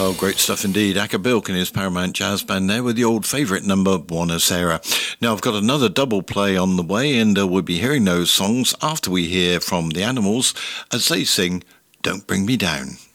Well, great stuff indeed. Acker Bilk and his Paramount Jazz Band there with the old favourite number, Buona Sera. Now, I've got another double play on the way, and we'll be hearing those songs after we hear from the Animals as they sing Don't Bring Me Down.